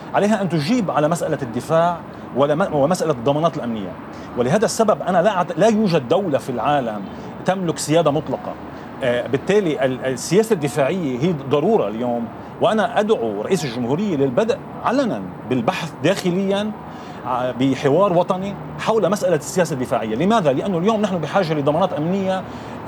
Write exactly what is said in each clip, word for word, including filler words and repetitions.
عليها أن تجيب على مسألة الدفاع ومسألة الضمانات الأمنية. ولهذا السبب أنا لا لا يوجد دولة في العالم تملك سيادة مطلقة. بالتالي السياسة الدفاعية هي ضرورة اليوم، وأنا أدعو رئيس الجمهورية للبدء علنا بالبحث داخليا بحوار وطني حول مسألة السياسة الدفاعية. لماذا؟ لأنه اليوم نحن بحاجة لضمانات أمنية.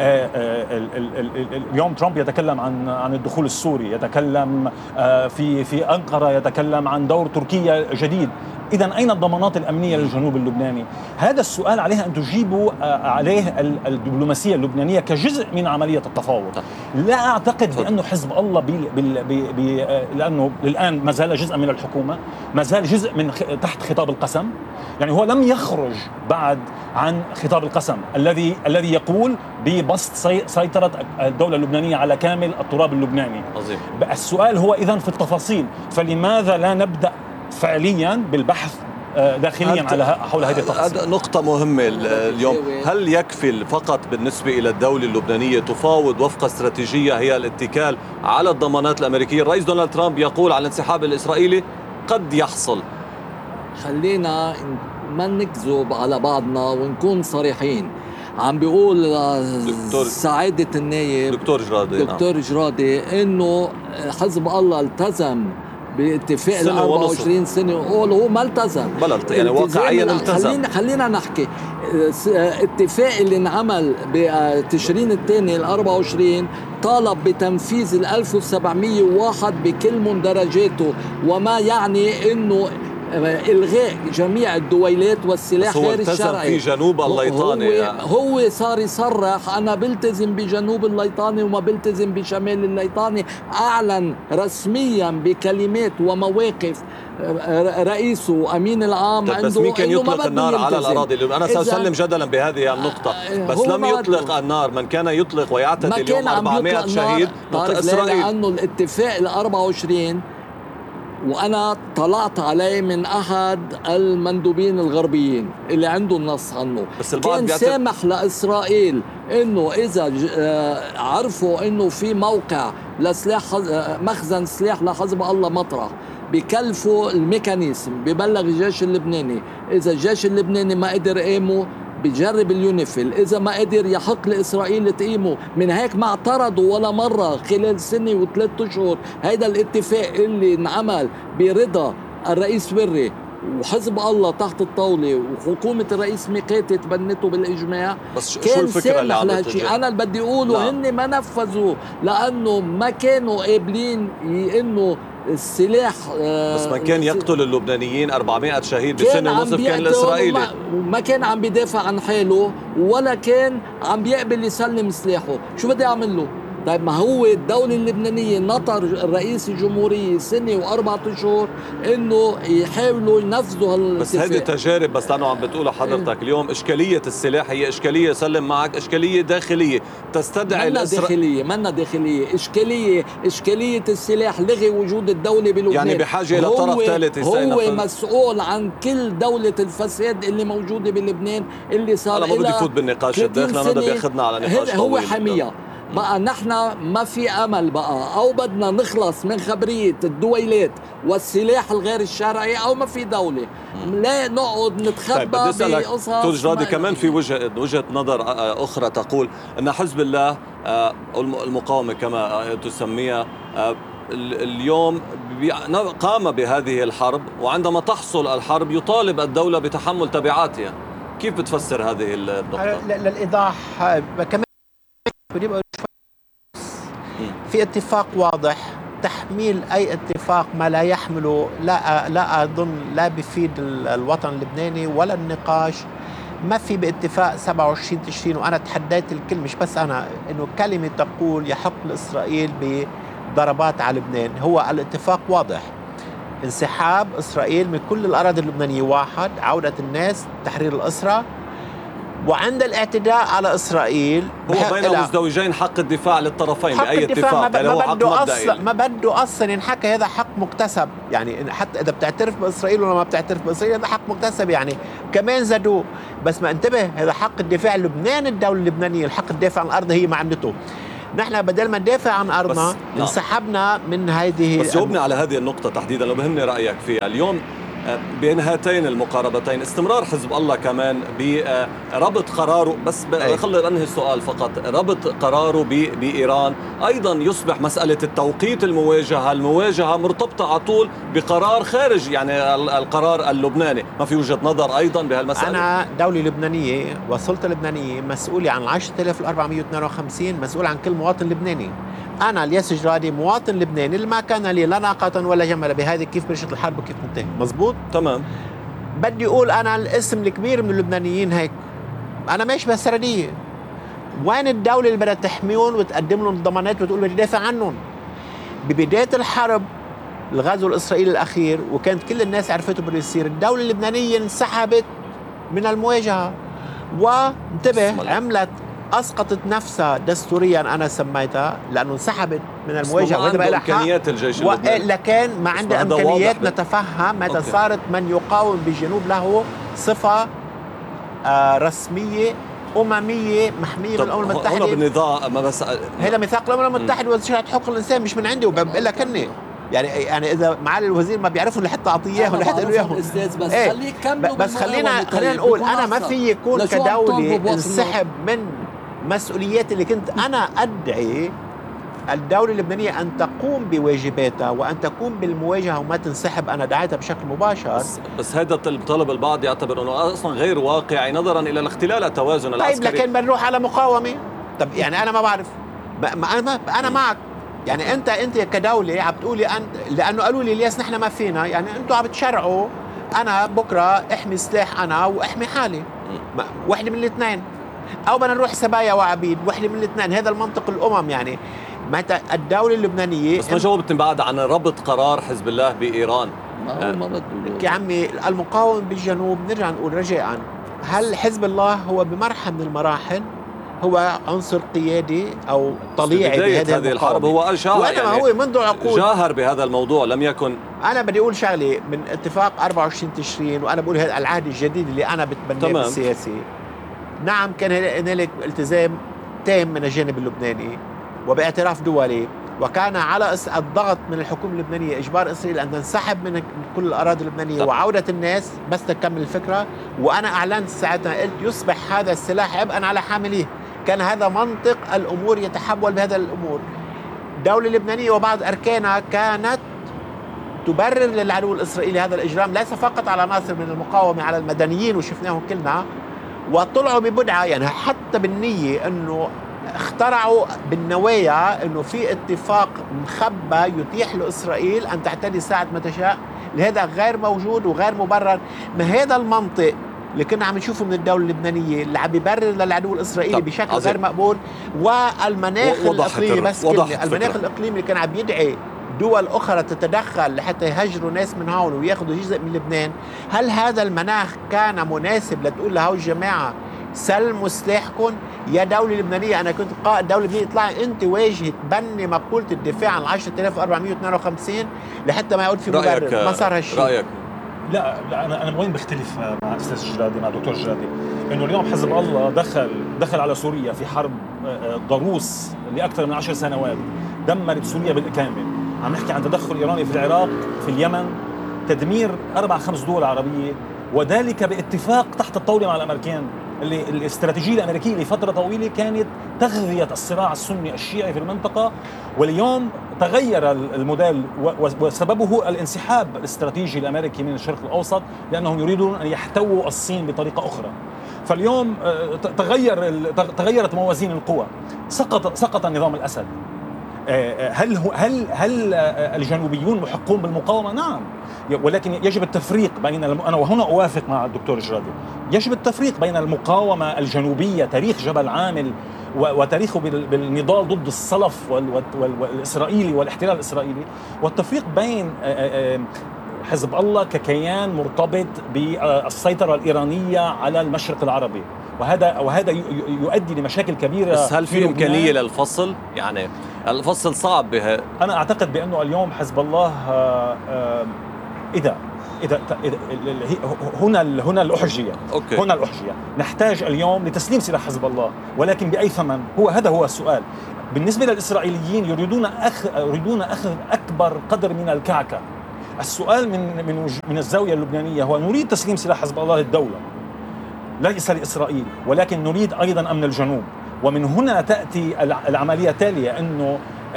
اليوم ترامب يتكلم عن عن الدخول السوري، يتكلم في في أنقرة يتكلم عن دور تركيا جديد. إذن أين الضمانات الأمنية للجنوب اللبناني؟ هذا السؤال عليها أن تجيبوا عليه الدبلوماسية اللبنانية كجزء من عملية التفاوض. لا أعتقد بأنه حزب الله بي بي بي بي لأنه الآن ما زال جزء من الحكومة، ما زال جزء من تحت خطاب القسم. يعني هو لم يخرج بعد عن خطاب القسم الذي الذي يقول ببسط سيطرة الدولة اللبنانية على كامل التراب اللبناني. عظيم. السؤال هو إذن في التفاصيل، فلماذا لا نبدأ فعليا بالبحث داخليا على حول هذه التفاصيل؟ هذا نقطة مهمة اليوم. هل يكفي فقط بالنسبة إلى الدولة اللبنانية تفاوض وفق استراتيجية هي الاتكال على الضمانات الأمريكية؟ الرئيس دونالد ترامب يقول على الانسحاب الإسرائيلي قد يحصل. خلينا ما نكذب على بعضنا ونكون صريحين. عم بيقول سعادة النايب دكتور جرادي دكتور نعم. جرادي إنه حزب الله التزم باتفاق ال أربعة وعشرين سنة، وقول هو ما التزم. يعني واقعيا التزم. خلينا خلينا نحكي اتفاق اللي انعمل بتشرين الثاني ال أربعة وعشرين طالب بتنفيذ ال ألف وسبعمية وواحد بكل مندرجاته، وما يعني انه إلغاء جميع الدويلات والسلاح غير الشرعي. في جنوب الليطاني هو, هو صار يصرح أنا بلتزم بجنوب الليطاني وما بلتزم بشمال الليطاني. أعلن رسميا بكلمات ومواقف رئيسه وأمين العام عنده. بس مين كان يطلق النار على الأراضي؟ أنا سأسلم جدلا بهذه النقطة، بس لم يطلق النار. من كان يطلق ويعتدي اليوم أربعمائة شهيد إسرائيل، لأنه الاتفاق ال أربعة وعشرين وأنا طلعت عليه من أحد المندوبين الغربيين اللي عنده النص عنه، كان سامح لإسرائيل إنه إذا عرفوا إنه في موقع لسلاح مخزن سلاح لحزب الله مطرح بكلفوا الميكانيزم ببلغ الجيش اللبناني. إذا الجيش اللبناني ما قدر قيمه بجرب اليونيفيل، إذا ما قدر يحق لإسرائيل تقيمه. من هيك ما اعترضوا ولا مرة خلال سنة وثلاث أشهر. هيدا الاتفاق اللي انعمل برضا الرئيس بري وحزب الله تحت الطاولة وحكومة الرئيس ميقاتي تبنته بالإجماع، بس كان شو الفكرة اللي عم تجي؟ أنا اللي بدي أقوله هن ما نفذوا لأنه ما كانوا قابلين إنه السلاح. بس ما كان يقتل اللبنانيين أربعمائة شهيد بسنة ونصف كان الإسرائيلي ما كان عم بيدافع عن حاله ولا كان عم بيقبل يسلم سلاحه. شو بدي أعمل له؟ طيب ما هو الدولة اللبنانية نطر الرئيس الجمهورية سنة وأربعة أشهر إنه يحاولوا ينفذوا هالاتفاق. بس هذه تجارب. بس لأنه عم بتقول حضرتك اليوم إشكالية السلاح هي إشكالية سلم معك إشكالية داخلية تستدعي منا الإسرا... داخلية منا داخلية إشكالية إشكالية السلاح لغي وجود الدولة بلبنان. يعني بحاجة إلى طرف ثالث يستأنف. هو مسؤول عن كل دولة الفساد اللي موجودة بلبنان اللي صار. أنا ما بدي فوت بالنقاش الداخلي، أنا بدي ياخذنا على نقاش هو حمية بقى. نحن ما في أمل بقى، أو بدنا نخلص من خبرية الدويلات والسلاح الغير الشرعي أو ما في دولة. لا نقعد نتخبى بقصص. دكتور جرادي كمان في وجهة وجهة نظر أخرى تقول أن حزب الله المقاومة كما تسميها اليوم قام بهذه الحرب، وعندما تحصل الحرب يطالب الدولة بتحمل تبعاتها. كيف بتفسر هذه النقطة؟ للإيضاح كمان في اتفاق واضح. تحميل أي اتفاق ما لا يحمله لا لا أظن لا بيفيد الوطن اللبناني ولا النقاش. ما في باتفاق سبعة وعشرين تشرين، وأنا تحديت الكل مش بس أنا إنه كلمة تقول يحق لإسرائيل بضربات على لبنان. هو الاتفاق واضح: انسحاب إسرائيل من كل الأراضي اللبنانية، واحد، عودة الناس، تحرير الأسرى، وعند الاعتداء على إسرائيل هو بين مزدوجين حق الدفاع للطرفين بأي اتفاق. ما, ب... ما بده أصلا ما بده أصلا ينحكى هذا حق مكتسب. يعني حتى إذا بتعترف بإسرائيل ولا ما بتعترف بإسرائيل هذا حق مكتسب. يعني كمان زادوه. بس ما انتبه، هذا حق الدفاع اللبناني، الدولة اللبنانية الحق الدفاع عن الأرض هي ما عملته. نحن بدل ما ندافع عن أرضنا انسحبنا من هذه. بس جاوبني على هذه النقطة تحديدا لو بهمني رأيك فيها. اليوم بين هاتين المقاربتين استمرار حزب الله كمان بربط قراره، بس خلي أنهي السؤال فقط، ربط قراره بإيران أيضا يصبح مسألة التوقيت المواجهة المواجهة مرتبطة على طول بقرار خارج يعني القرار اللبناني. ما في وجهة نظر أيضا بهالمسألة؟ أنا دولة لبنانية والسلطة اللبنانية مسؤولة عن عشرة آلاف وأربعمئة واثنين وخمسين، مسؤول عن كل مواطن لبناني. أنا الياس جرادي مواطن لبناني اللي ما كان لي لا ناقة ولا جمل بهذه كيف برشت الحرب وكيف منتهي. مزبوط؟ تمام. بدي أقول أنا الاسم الكبير من اللبنانيين هيك، أنا ماشي بهالسردية. وين الدولة اللي بدها تحميهم وتقدم لهم الضمانات وتقول بدي دافع عنهم؟ ببداية الحرب الغزو الإسرائيلي الأخير وكانت كل الناس عرفته بده يصير، الدولة اللبنانية انسحبت من المواجهة وانتبه عملت أسقطت نفسها دستوريا، أنا سميتها لأنه انسحبت من المواجهة. وهذا بقى إمكانيات الجيش اللبناني، لكن ما عنده إمكانيات نتفهم متى أوكي. صارت من يقاوم بالجنوب له صفة آه رسمية أممية محمية من الأمم المتحدة. هنا بالنظام ما بس هذا ميثاق الأمم المتحدة وشريعة حقوق الإنسان مش من عندي وبقول لك هني يعني يعني اذا معالي الوزير ما بيعرفوا لحتى اعطيه اياهم لحتى يقولوا اياهم استاذ بس ايه خليه يكملوا. بس خلينا خلينا نقول انا ما في يكون كدوله انسحب من مسؤولياتي اللي كنت انا ادعي الدوله اللبنانيه ان تقوم بواجباتها وان تقوم بالمواجهه وما تنسحب. انا دعيتها بشكل مباشر. بس, بس هذا الطلب البعض يعتبر انه اصلا غير واقعي نظرا الى الاختلال التوازن العسكري. طيب لكن بنروح على مقاومه. طب يعني انا ما بعرف ما انا انا معك يعني انت انت كدوله عم بتقولي انت لانه قالوا لي الياس نحن ما فينا يعني انتم عم بتشرعوا انا بكره احمي سلاح انا واحمي حالي وحده من الاثنين او بدنا نروح سبايا وعبيد وحده من الاثنين. هذا المنطق الامم يعني متى الدوله اللبنانيه. بس ما جاوبتني بعد عن ربط قرار حزب الله بايران. ما ما يا عمي المقاومه بالجنوب نرجع نقول رجاء هل حزب الله هو بمرحله من المراحل هو عنصر قيادي او طليعي بهذه هذه الحرب؟ هو جاهر وانما يعني هو منذ عقود جاهر بهذا الموضوع لم يكن. انا بدي اقول شغله من اتفاق أربعة وعشرين تشرين وانا بقول هذا العهد الجديد اللي انا بتبناه بالسياسي. نعم كان هنالك التزام تام من الجانب اللبناني وباعتراف دولي وكان على الضغط من الحكومه اللبنانيه اجبار اسرائيل ان تنسحب من كل الاراضي اللبنانيه طب. وعوده الناس. بس تكمل الفكره وانا اعلنت ساعتها قلت يصبح هذا السلاح عبئا على حامليه. كان هذا منطق الأمور يتحول بهذا الأمور. الدولة اللبنانية وبعض أركانها كانت تبرر للعدو الإسرائيلي هذا الإجرام ليس فقط على عناصر من المقاومة على المدنيين وشفناهم كلنا وطلعوا ببدعة يعني حتى بالنية أنه اخترعوا بالنوايا أنه في اتفاق مخبى يتيح لإسرائيل أن تعتدي ساعة ما تشاء. لهذا غير موجود وغير مبرر. ما هذا المنطق اللي كنا عم نشوفه من الدولة اللبنانية اللي عم بيبرر للعدو الإسرائيلي بشكل غير مقبول. والمناخ الإقليمي بس كلمة المناخ الإقليمي اللي كان عم يدعي دول أخرى تتدخل لحتى يهجروا ناس من هون وياخذوا جزء من لبنان. هل هذا المناخ كان مناسب لتقول لهؤلاء الجماعة سلموا سلاحكم يا دولة لبنانية؟ أنا كنت قائد دولة لبنانية اطلعي أنت واجهي تبني مقولة الدفاع عن عشرة آلاف وأربعمئة واثنين وخمسين لحتى ما يعود في مبرر. ما صار هالشيء. رأيك؟ لا لا انا انا وين بختلف مع استاذ جرادي مع دكتور جرادي انه اليوم حزب الله دخل دخل على سوريا في حرب ضروس لاكثر من عشر سنوات دمرت سوريا بالكامل. عم نحكي عن تدخل ايراني في العراق في اليمن تدمير اربع خمس دول عربيه وذلك باتفاق تحت الطاوله مع الامريكان. اللي الاستراتيجيه الامريكيه لفتره طويله كانت تغذيه الصراع السني الشيعي في المنطقه واليوم تغير الموديل وسببه الانسحاب الاستراتيجي الامريكي من الشرق الاوسط لانهم يريدون ان يحتووا الصين بطريقه اخرى. فاليوم تغير تغيرت موازين القوى. سقط سقط نظام الاسد. هل هل هل الجنوبيون محقون بالمقاومه؟ نعم، ولكن يجب التفريق بين الم... انا وهنا اوافق مع الدكتور جرادي. يجب التفريق بين المقاومه الجنوبيه تاريخ جبل عامل وتاريخه بالنضال ضد الصلف والاسرائيلي والاحتلال الاسرائيلي والتفريق بين حزب الله ككيان مرتبط بالسيطره الايرانيه على المشرق العربي وهذا وهذا يؤدي لمشاكل كبيره. بس هل في امكانيه للفصل؟ يعني الفصل صعب بها. انا اعتقد بانه اليوم حزب الله إذا إذا هنا هنا الأحجية أوكي. هنا الأحجية نحتاج اليوم لتسليم سلاح حزب الله، ولكن بأي ثمن؟ هو هذا هو السؤال. بالنسبة للإسرائيليين يريدون أخذ يريدون أخذ أكبر قدر من الكعكة. السؤال من من من الزاوية اللبنانية هو نريد تسليم سلاح حزب الله للدولة ليس لإسرائيل، ولكن نريد أيضا أمن الجنوب. ومن هنا تأتي العملية التالية، أنه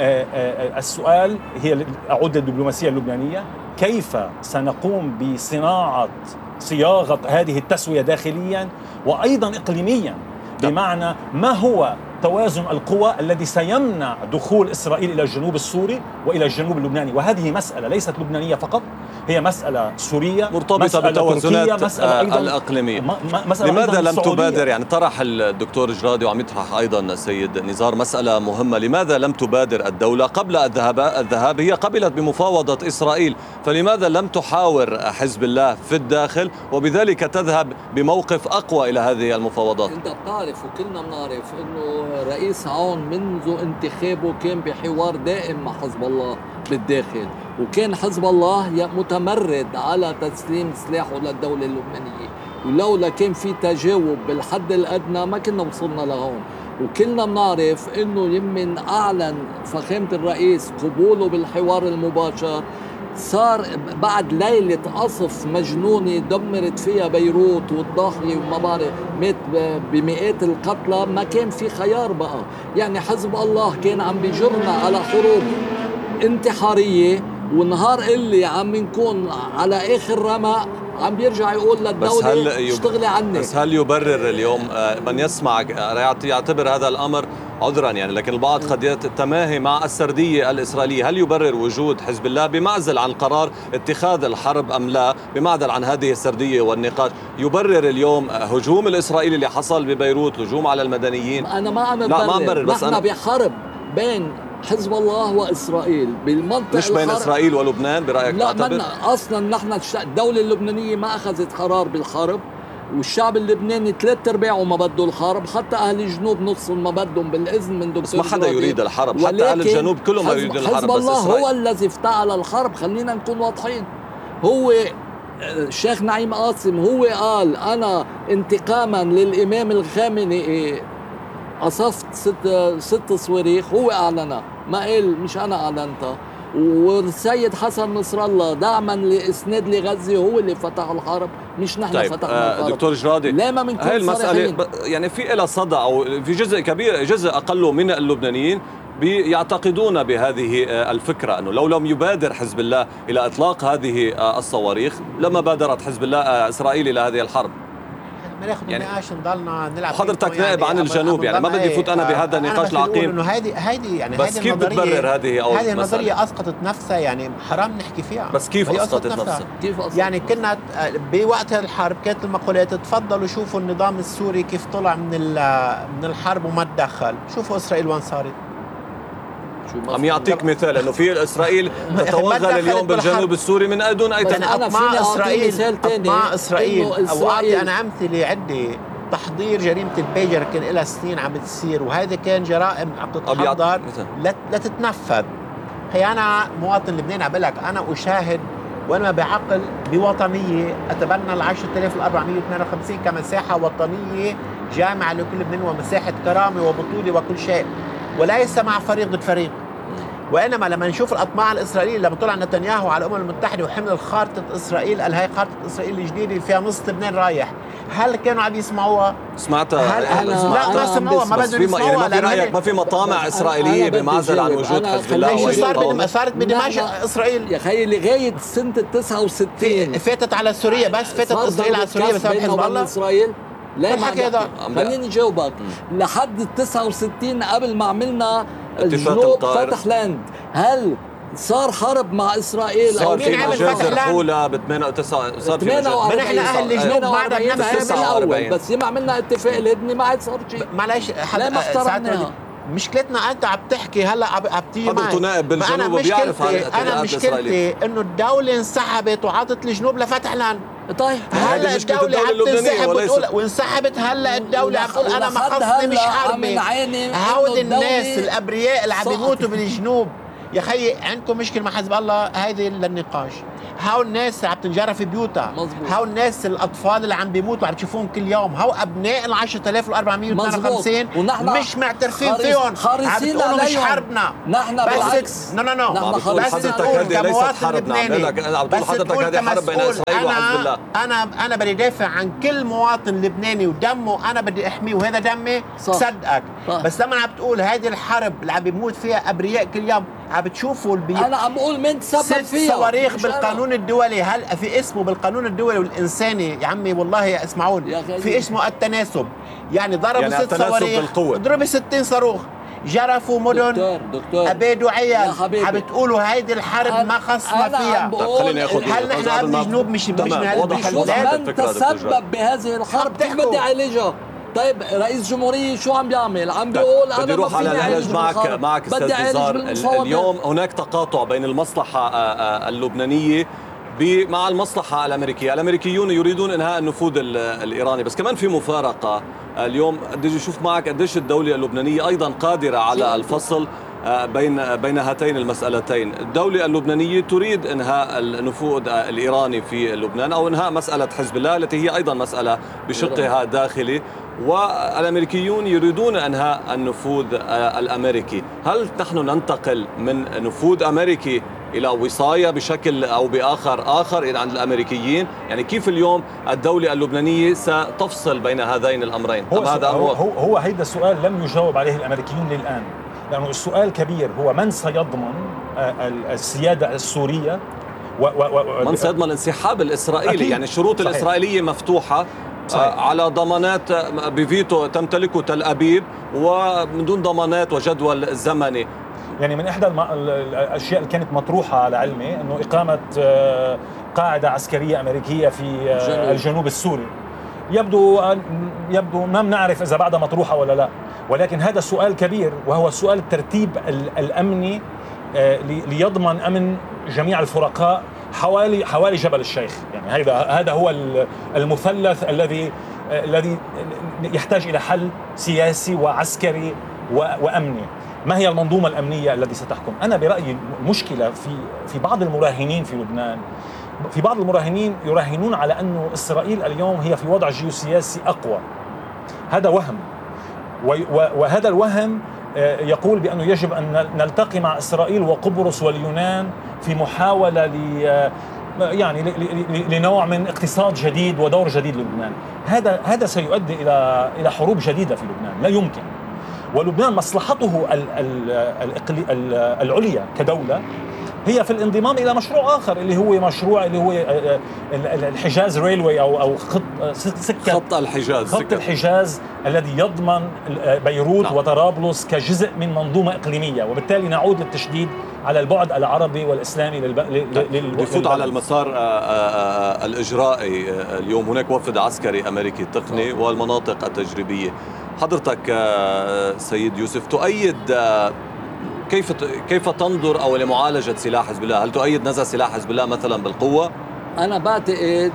السؤال هي أعود للدبلوماسية اللبنانية، كيف سنقوم بصناعة صياغة هذه التسوية داخليا وأيضا إقليميا، بمعنى ما هو توازن القوى الذي سيمنع دخول إسرائيل إلى الجنوب السوري وإلى الجنوب اللبناني. وهذه مسألة ليست لبنانية فقط، هي مسألة سورية مرتبطة بالتوازنات الإقليمية. لماذا لم تبادر؟ يعني طرح الدكتور جرادي وعم يطرح أيضا السيد نزار مسألة مهمة، لماذا لم تبادر الدولة قبل الذهاب؟ الذهاب هي قبلت بمفاوضة إسرائيل، فلماذا لم تحاور حزب الله في الداخل وبذلك تذهب بموقف أقوى إلى هذه المفاوضات؟ أنت بتعرف وكلنا بنعرف أنه رئيس عون منذ انتخابه كان بحوار دائم مع حزب الله بالداخل، وكان حزب الله متمرد على تسليم سلاحه للدولة اللبنانية، ولولا كان في تجاوب بالحد الأدنى ما كنا وصلنا لهون. وكلنا بنعرف أنه يمن أعلن فخامة الرئيس قبوله بالحوار المباشر، صار بعد ليلة قصف مجنونة دمرت فيها بيروت والضاحية وما بعرف مات بمئات القتلى، ما كان في خيار بقى. يعني حزب الله كان عم بيجرنا على حروب انتحارية، ونهار اللي عم نكون على آخر رمق عم بيرجع يقول للدولة اشتغلي عني. بس هل يبرر اليوم من يسمع يعتبر هذا الأمر عذرا يعني، لكن البعض قد يتماهي مع السردية الإسرائيلية، هل يبرر وجود حزب الله بمعزل عن قرار اتخاذ الحرب أم لا، بمعزل عن هذه السردية والنقاش؟ يبرر اليوم هجوم الإسرائيلي اللي حصل ببيروت، هجوم على المدنيين؟ أنا ما عم ببرر، بس نحن بحرب بين حزب الله وإسرائيل بالمنطقة، مش بين إسرائيل ولبنان برأيك؟ لا تعتبر؟ أصلا نحن الدولة اللبنانية ما أخذت قرار بالحرب، والشعب اللبناني ثلاث ارباعه ما بده الحرب، حتى اهل الجنوب نصهم ما بدهم بالاذن من دكتور. بس ما حدا يريد الحرب، حتى اهل الجنوب كلهم ما يريدون الحرب، حزب الله هو الذي افتعل الحرب. خلينا نكون واضحين، هو الشيخ نعيم قاسم هو قال انا انتقاما للامام الخامنئي قصفت ست ست صواريخ، هو اعلنها، ما قال مش انا اعلنتها. والسيد حسن نصر الله دعما لإسناد لغزة هو اللي فتح الحرب، مش نحن طيب فتحنا الحرب. دكتور جرادي، لا ما بنكون هاي المسألة يعني في إلى صدى، أو في جزء كبير جزء أقل من اللبنانيين يعتقدون بهذه الفكرة، أنه لو لم يبادر حزب الله إلى إطلاق هذه الصواريخ لما بادرت حزب الله إسرائيل إلى هذه الحرب. بناخذ يعني نقاش نضلنا نلعب حضرتك نائب عن الجنوب، يعني ما بدي فوت انا بهذا النقاش العقيم، انه هذه هذه يعني بس كيف بتبرر هذه او هذه النظريه اسقطت نفسها، يعني حرام نحكي فيها. بس كيف اسقطت نفسها؟ كيف أسقطت؟ يعني كنا بوقت الحرب كانت المقولات تفضلوا شوفوا النظام السوري كيف طلع من من الحرب وما تدخل، شوفوا اسرائيل وين صارت. عم يعطيك مثال انه في اسرائيل تتوغل اليوم بالجنوب السوري من دون اي تنقل مع اسرائيل مع اسرائيل او اعطي انا امثله عده. تحضير جريمه البيجر كان لها سنين عم بتصير، وهذا كان جرائم عم تتحضر لا تتنفذ. هي انا مواطن لبناني عم بقول لك انا اشاهد وانا بعقل بوطنيه اتبنى ال عشرة آلاف وأربعمئة واثنين وخمسين كمساحه وطنيه جامعه لكل لبنان ومساحه كرامه وبطوله وكل شيء، وليس مع فريق ضد فريق. وإنما لما نشوف الأطماع الإسرائيلية لما طلع نتنياهو على الأمم المتحدة وحمل خارطة إسرائيل، قال هاي خارطة إسرائيل الجديدة اللي فيها نص لبنان رايح، هل كانوا عم يسمعوها؟ سمعتها؟ هل لا ما سمعوها، ما بدهم يسمعوها. يعني برأيك ما في مطامع إسرائيلية بمعزل عن وجود حزب الله؟ شو صار؟ صارت بدمشق إسرائيل يا خيي لغاية سنة تسعة وستين فاتت على سوريا، بس فاتت إسرائيل على سوريا بسبب حزب الله. إسرائيل لا ما هذا خليني جاوبك. لحد تسعة وستين قبل ما عملنا الجنوب فتح لاند، هل صار حرب مع اسرائيل؟ صار في مجازر الحولة ب ثمانية وتسعين، صار في مجازر. نحن اهل الجنوب ما عندنا تسعة وأربعين، بس يوم عملنا اتفاق الهدنه ما عاد صار شيء. معلش لا ما احترمناها. مشكلتنا انت عم تحكي هلا عم تيجي معي حضرته نائب بالجنوب وبيعرف انا مشكلتي انه الدوله انسحبت وعطت الجنوب لفتح لاند. طيب هلا الدولة عم تنسحب وتقول وانسحبت، هلا الدولة عم تقول أنا ما خصني مش حربي. هود الناس الأبرياء اللي عم يموتوا بالجنوب. يا خيي عندكم مشكلة مع حزب الله، هذه للنقاش. هاو الناس عم تنجرى في بيوتها، هاو الناس الاطفال اللي عم بيموتوا عم تشوفوهم كل يوم، هاو ابناء ال عشرة آلاف وأربعمية واثنين وخمسين مش معترفين فيهم، عم بتقولوا مش حربنا. نحن بالعكس نو نو نو بس تقول كمواطن لبناني، بس تقول كمسؤول انا انا انا بدي دافع عن كل مواطن لبناني ودمه انا بدي احميه وهذا دمي، صدقك. بس لما عم بتقول هذه الحرب اللي عم بيموت فيها ابرياء كل يوم، عم بتشوفوا البي... انا عم بقول من تسبب فيها ست صواريخ بالقانون أنا. الدولي، هل في اسمه بالقانون الدولي والانساني يا عمي والله اسمعوني، في اسمه التناسب، يعني ضربوا يعني ست صواريخ، ضربوا ستين صاروخ، جرفوا مدن، دكتور دكتور ابيدوا عيال، عم بتقولوا هيدي الحرب ما خصنا فيها. خليني اخذ هل نحن ابن جنوب مش مش من من تسبب بهذه الحرب كيف بدي اعالجها؟ طيب رئيس جمهورية شو عم بيعمل؟ عم بيقول انا بدي اروح على العلاج معك معك استاذ نزار. اليوم هناك تقاطع بين المصلحة اللبنانية مع المصلحة الأمريكية. الأمريكيون يريدون إنهاء النفوذ الإيراني، بس كمان في مفارقة اليوم. بدي أشوف معك قديش الدولة اللبنانية أيضا قادرة على الفصل بين بين هاتين المسألتين. الدولة اللبنانية تريد إنهاء النفوذ الإيراني في لبنان أو إنهاء مسألة حزب الله التي هي أيضا مسألة بشقها داخلي، والأمريكيون يريدون إنهاء النفوذ الأمريكي. هل نحن ننتقل من نفوذ أمريكي إلى وصاية بشكل أو بآخر آخر عند الأمريكيين؟ يعني كيف اليوم الدولة اللبنانية ستفصل بين هذين الأمرين؟ هو هذا هو هو, هو هيدا السؤال لم يجاوب عليه الأمريكيون للآن، لأنه السؤال كبير. هو من سيضمن السيادة السورية و و من سيضمن الانسحاب الإسرائيلي؟ أكيد. يعني الشروط صحيح. الإسرائيلية مفتوحة صحيح. على ضمانات بفيتو تمتلكه تل أبيب ومن دون ضمانات وجدول زمني. يعني من إحدى الأشياء اللي كانت مطروحة على علمي أنه إقامة قاعدة عسكرية أمريكية في الجنوب السوري. يبدو يبدو ما بنعرف إذا بعدها مطروحة ولا لا، ولكن هذا سؤال كبير، وهو سؤال الترتيب الأمني ليضمن أمن جميع الفرقاء حوالي حوالي جبل الشيخ. يعني هذا هذا هو المثلث الذي الذي يحتاج إلى حل سياسي وعسكري وأمني. ما هي المنظومة الأمنية التي ستحكم؟ أنا برأيي المشكلة في في بعض المراهنين في لبنان، في بعض المراهنين يراهنون على أنه إسرائيل اليوم هي في وضع جيوسياسي أقوى. هذا وهم، وهذا الوهم يقول بأنه يجب أن نلتقي مع إسرائيل وقبرص واليونان في محاولة ل يعني لنوع من اقتصاد جديد ودور جديد للبنان. هذا هذا سيؤدي إلى إلى حروب جديدة في لبنان، لا يمكن. ولبنان مصلحته العليا كدولة هي في الانضمام إلى مشروع آخر اللي هو مشروع اللي هو الحجاز ريلوي أو أو خط سكة خط الحجاز خط سكة. الحجاز الذي يضمن بيروت نعم. وطرابلس كجزء من منظومة إقليمية، وبالتالي نعود للتشديد على البعد العربي والإسلامي للب... يفوت على المسار الإجرائي. اليوم هناك وفد عسكري أمريكي تقني نعم. والمناطق التجريبية. حضرتك سيد يوسف تؤيد كيف كيف تنظر او لمعالجه سلاح حزب الله؟ هل تؤيد نزع سلاح حزب الله مثلا بالقوه؟ انا بعتقد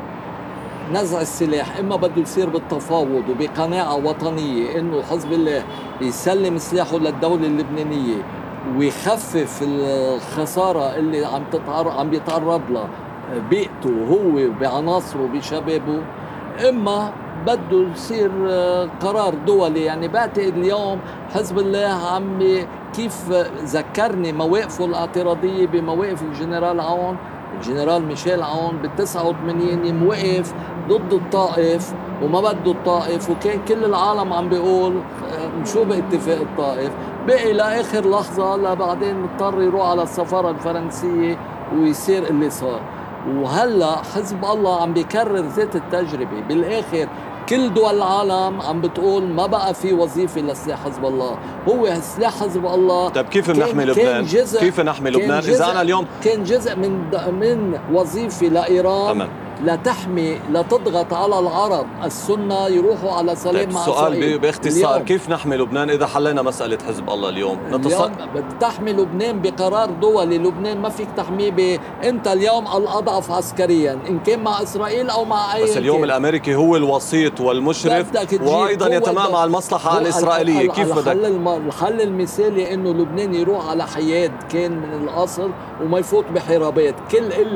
نزع السلاح اما بده يصير بالتفاوض وبقناعه وطنيه انه حزب الله يسلم سلاحه للدوله اللبنانيه ويخفف الخساره اللي عم تتعرض عم بيتعرض لها بيئته هو بعناصره بشبابه، اما بده يصير قرار دولي. يعني بعتقد اليوم حزب الله عم كيف ذكرني مواقفه الاعتراضية بمواقف الجنرال عون الجنرال ميشيل عون بالتسعة وثمانين، موقف ضد الطائف وما بده الطائف، وكان كل العالم عم بيقول شو باتفاق الطائف، بقي لآخر لحظة لبعدين اضطر يروح على السفارة الفرنسية ويصير اللي صار. وهلا حزب الله عم بيكرر ذات التجربة. بالآخر كل دول العالم عم بتقول ما بقى في وظيفة لسلاح حزب الله، هو سلاح حزب الله. طيب كيف نحمي لبنان؟ كيف نحمي لبنان إذا أنا اليوم كان جزء من من وظيفة لإيران تمام. لتحمي لتضغط على العرب السنة يروحوا على سلام طيب مع إسرائيل. السؤال باختصار اليوم. كيف نحمي لبنان إذا حلينا مسألة حزب الله اليوم؟ اليوم تحمي لبنان بقرار دولي. لبنان ما فيك تحميه ب أنت اليوم الأضعف عسكريا إن كان مع إسرائيل أو مع أي بس اليوم كان. الأمريكي هو الوسيط والمشرف وأيضا يتمام على المصلحة الإسرائيلية. كيف بدك؟ الحل, الحل المثالي إنه لبنان يروح على حياد كان من الأصل وما يفوت بحرابات. كل اللي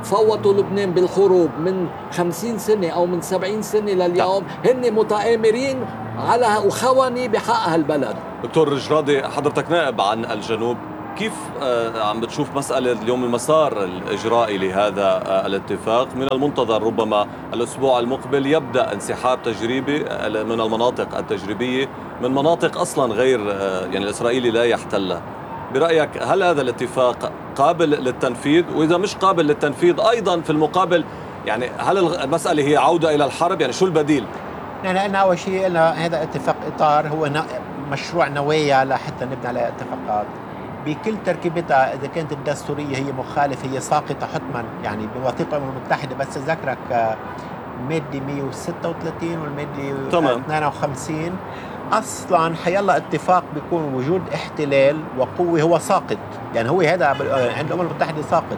فوتوا لبنان بالحروب من خمسين سنة أو من سبعين سنة لليوم هن متآمرين على وخوني بحق هالبلد. دكتور جرادي، حضرتك نائب عن الجنوب، كيف عم بتشوف مسألة اليوم المسار الإجرائي لهذا الاتفاق؟ من المنتظر ربما الأسبوع المقبل يبدأ انسحاب تجريبي من المناطق التجريبية، من مناطق أصلا غير يعني الإسرائيلي لا يحتلها. برأيك هل هذا الاتفاق قابل للتنفيذ؟ وإذا مش قابل للتنفيذ أيضا في المقابل يعني هل المسألة هي عودة إلى الحرب؟ يعني شو البديل؟ يعني أول شيء هذا اتفاق إطار، هو مشروع نوايا لحتى نبني عليه اتفاقات بكل تركيبتها. إذا كانت الدستورية هي مخالفة هي ساقطة حتما، يعني بوثيقة الأمم المتحدة بس أذكرك مادة مئة وستة وثلاثين والمادة اثنين وخمسين أصلا حيلا اتفاق بيكون وجود احتلال وقوة هو ساقط، يعني هو هذا عند الأمم المتحدة ساقط.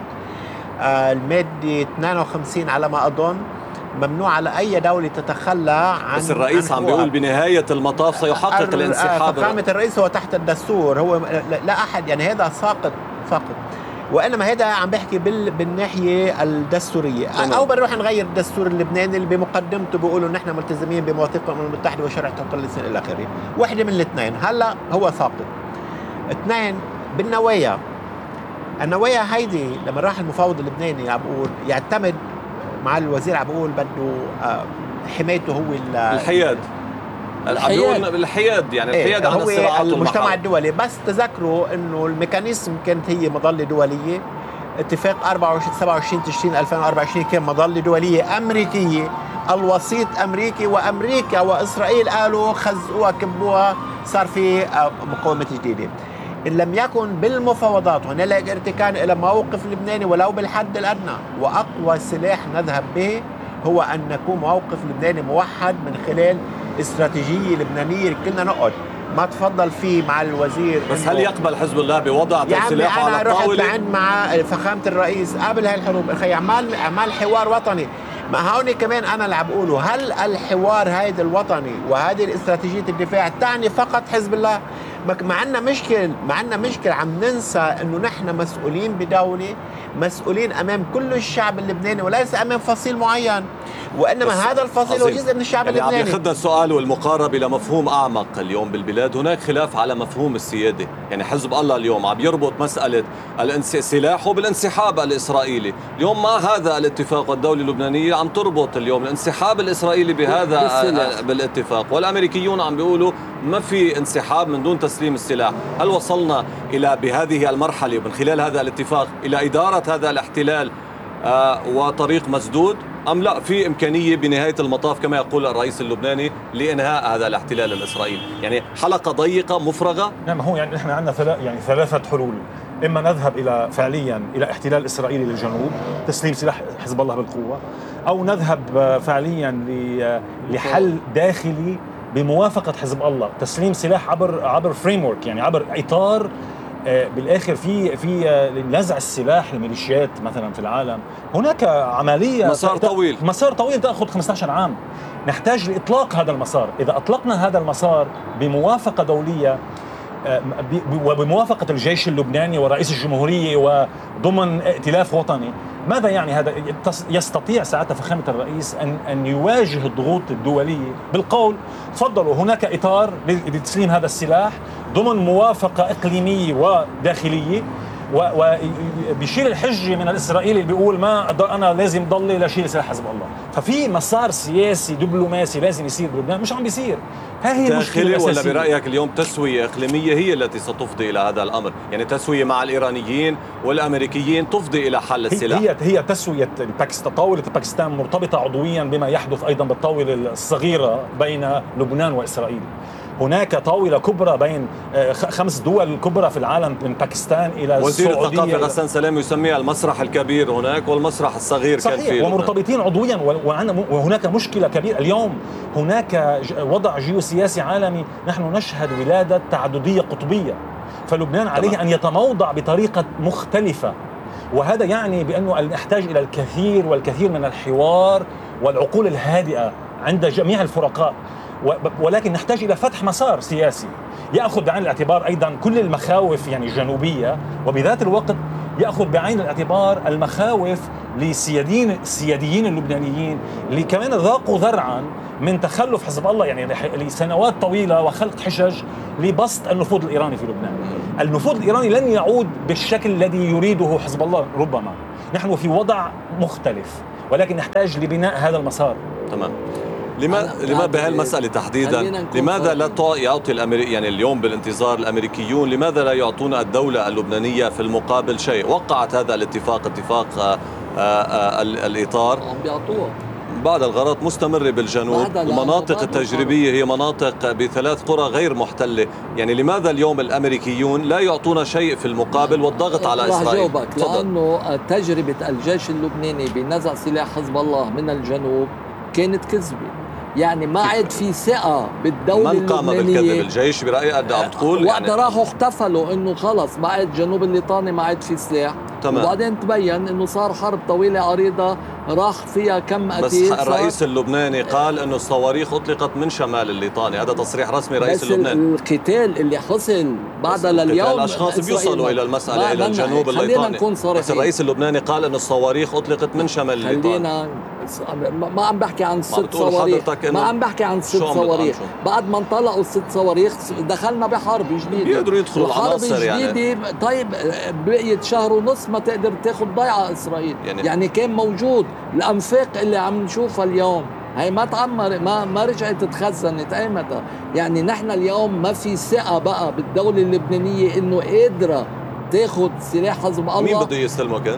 المادة اثنين وخمسين على ما أظن ممنوع على أي دولة تتخلى عن، بس الرئيس عم بيقول بنهاية المطاف سيحقق الانسحاب. فقامة الرئيس هو تحت الدستور، هو لا أحد يعني هذا ساقط ساقط. وإنما هذا عم بحكي بال بالناحية الدستورية. أو بنروح نغير الدستور اللبناني اللي بمقدمته بيقولوا نحن ملتزمين بمواثيق الأمم المتحدة وشرع حقوق الإنسان إلى آخره. واحدة من الاثنين، هلا هو ساقط. اثنين بالنوايا، النوايا هيدي لما راح المفاوض اللبناني عم بقول يعتمد مع الوزير عم بقول بده حمايته هو الحياد الحياد الحياد يعني الحياد عن الصراعات المجتمع الدولي. بس تذكروا انه الميكانيزم كانت هي مظله دوليه. اتفاق أربعة وعشرين سبعة وعشرين تشرين ألفين وأربعة وعشرين كان مظله دوليه امريكيه، الوسيط امريكي، وامريكا واسرائيل قالوا خزقوها كبوها، صار في مقاومه جديده. إن لم يكن بالمفاوضات هنالك ارتكان إلى موقف لبناني ولو بالحد الأدنى، وأقوى سلاح نذهب به هو أن نكون موقف لبناني موحد من خلال استراتيجية لبنانية كلنا نقعد. ما تفضل فيه مع الوزير. بس هل يقبل حزب الله بوضع سلاحه على الطاولة؟ أنا رحت لعند مع فخامة الرئيس قبل هالحروب، أخي عمال عمال حوار وطني. ما هون كمان أنا اللي عم بقوله، هل الحوار هيدا الوطني وهذه الاستراتيجية الدفاع تعني فقط حزب الله؟ ما عندنا مشكل ما عندنا مشكل عم ننسى انه نحن مسؤولين بدولة، مسؤولين امام كل الشعب اللبناني وليس امام فصيل معين، وانما هذا الفصيل هو جزء من الشعب يعني اللبناني. عم ياخذ السؤال والمقاربة الى مفهوم اعمق اليوم بالبلاد. هناك خلاف على مفهوم السيادة، يعني حزب الله اليوم عم يربط مسألة سلاحه بالانسحاب الاسرائيلي. اليوم مع هذا الاتفاق والدولة اللبنانية عم تربط اليوم الانسحاب الاسرائيلي بهذا بالاتفاق، والامريكيون عم بيقولوا ما في انسحاب من دون تسليم السلاح. هل وصلنا إلى بهذه المرحلة من خلال هذا الاتفاق إلى إدارة هذا الاحتلال آه وطريق مسدود، أم لا في إمكانية بنهاية المطاف كما يقول الرئيس اللبناني لإنهاء هذا الاحتلال الإسرائيلي؟ يعني حلقة ضيقة مفرغة. نعم، هو يعني نحن عندنا ثلاث يعني ثلاثة حلول. إما نذهب إلى فعليا إلى احتلال إسرائيلي للجنوب، تسليم سلاح حزب الله بالقوة، أو نذهب فعليا لحل داخلي بموافقة حزب الله، تسليم سلاح عبر عبر فريمورك، يعني عبر إطار بالاخر في في نزع السلاح للميليشيات مثلا في العالم. هناك عمليه مسار طويل مسار طويل تاخذ خمسة عشر عام. نحتاج لاطلاق هذا المسار. اذا اطلقنا هذا المسار بموافقه دوليه وبموافقه الجيش اللبناني ورئيس الجمهوريه وضمن ائتلاف وطني، ماذا يعني هذا؟ يستطيع ساعتها فخامه الرئيس ان ان يواجه الضغوط الدوليه بالقول تفضلوا هناك اطار لتسليم هذا السلاح ضمن موافقه اقليميه وداخليه، وبيشيل الحجه من الاسرائيلي اللي بيقول ما انا لازم ضلي لاشيل سلاح حزب الله. ففي مسار سياسي دبلوماسي لازم يصير بلبنان، مش عم بيصير. هذه داخلي ولا برأيك اليوم تسوية إقليمية هي التي ستفضي إلى هذا الأمر؟ يعني تسوية مع الإيرانيين والأمريكيين تفضي إلى حل السلاح. هي هي تسوية باكستان. طاولة باكستان مرتبطة عضويا بما يحدث أيضا بالطاولة الصغيرة بين لبنان وإسرائيل. هناك طاولة كبرى بين خمس دول كبرى في العالم من باكستان إلى وزير السعودية. وزير الثقافة غسان سلام يسميها المسرح الكبير هناك والمسرح الصغير. صحيح. كان فيه ومرتبطين عضويا، وهناك مشكلة كبيرة اليوم. هناك وضع جيوسياسي عالمي، نحن نشهد ولادة تعددية قطبية، فلبنان عليه طبعا أن يتموضع بطريقة مختلفة، وهذا يعني بأنه نحتاج إلى الكثير والكثير من الحوار والعقول الهادئة عند جميع الفرقاء، ولكن نحتاج إلى فتح مسار سياسي يأخذ بعين الاعتبار أيضا كل المخاوف يعني الجنوبية، وبذات الوقت يأخذ بعين الاعتبار المخاوف للسياديين السياديين اللبنانيين اللي كمان ذاقوا ذرعا من تخلف حزب الله يعني لسنوات طويلة وخلق حجج لبسط النفوذ الإيراني في لبنان. النفوذ الإيراني لن يعود بالشكل الذي يريده حزب الله ربما. نحن في وضع مختلف ولكن نحتاج لبناء هذا المسار. تمام. لما لما بهالمسألة تحديدا لماذا لا يعطي الأمريكي يعني اليوم بالانتظار الأمريكيون لماذا لا يعطون الدولة اللبنانية في المقابل شيء؟ وقعت هذا الاتفاق اتفاق آآ آآ الإطار عم بيعطوها بعد الغارات مستمرة بالجنوب. المناطق التجريبية هي مناطق بثلاث قرى غير محتلة، يعني لماذا اليوم الأمريكيون لا يعطون شيء في المقابل والضغط على إسرائيل؟ جاوبك لأنه تجربة الجيش اللبناني بنزع سلاح حزب الله من الجنوب كانت كذبة، يعني ما عاد في ثقة بالدولة اللبنانية. من قام بالكذب؟ الجيش برأيك قد عم تقول وقت يعني راحوا احتفلوا انه خلص ما عاد جنوب الليطاني ما عاد في سلاح. تمام. وبعدين تبين انه صار حرب طويلة عريضة راح فيها كم قتيل. بس الرئيس اللبناني قال انه الصواريخ اطلقت من شمال الليطاني، هذا تصريح رسمي رئيس بس اللبناني. القتال اللي حصل بعد لليوم الاشخاص بيوصلوا الى المسألة الى الجنوب الليطاني، بس الرئيس اللبناني قال انه الصواريخ اطلقت من شمال الليطاني. خلينا ما عم بحكي عن ست صواريخ، ما عم بحكي عن ست صواريخ. بعد ما انطلقوا الست صواريخ دخلنا بحرب جديدة، بيقدروا يدخلوا عناصر يعني. طيب بقيت شهر ونص ما تقدر تاخذ ضيعة اسرائيل، يعني, يعني كان موجود. الانفاق اللي عم نشوفها اليوم هي ما تعمر ما ما رجعت تخزنت ايمتى. يعني نحن اليوم ما في ثقة بقى بالدولة اللبنانية انه قادرة تاخذ سلاح حزب الله. مين بده يستلمه كان؟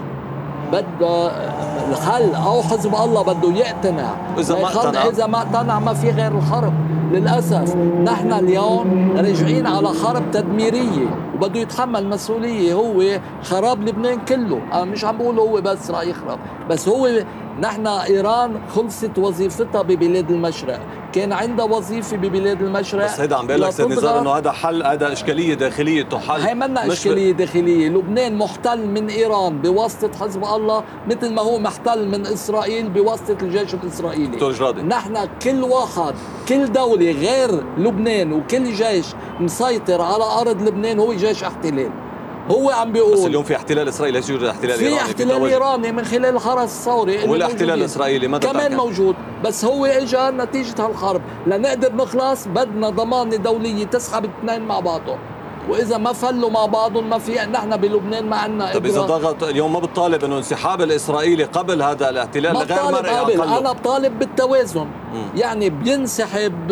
بده الحل او حزب الله بده يقتنع. اذا ما اقتنع اذا ما اقتنع ما في غير الحرب. للاسف نحن اليوم راجعين على حرب تدميريه وبده يتحمل مسؤوليه هو خراب لبنان كله. انا مش عم بقول هو بس راح يخرب، بس هو نحن ايران خلصت وظيفتها ببلاد المشرق، كان عندها وظيفه ببلاد المشرق. بس هيدا عم بقول لك سيد نزار انه هذا حل، هذا اشكاليه داخليه تحل. هي منا اشكاليه داخليه. لبنان محتل من ايران بواسطه حزب الله مثل ما هو محتل من اسرائيل بواسطه الجيش الاسرائيلي. دكتور جرادي، نحن كل واحد كل دوله غير لبنان وكل جيش مسيطر على ارض لبنان هو جيش احتلال. هو عم بيقول بس اليوم في احتلال اسرائيلي، ليش يوجد احتلال ايراني؟ في احتلال ايراني من خلال الحرس الثوري والاحتلال الاسرائيلي ماذا كمان كان؟ موجود، بس هو اجى نتيجه هالحرب. لنقدر نخلص بدنا ضمانه دوليه تسحب الاثنين مع بعضهم، واذا ما فلوا مع بعضهم ما في. نحن بلبنان ما عندنا. طيب اذا ضغط اليوم ما بتطالب انه انسحاب الاسرائيلي قبل هذا الاحتلال لغير مرئي؟ انا بطالب بالتوازن. مم. يعني بينسحب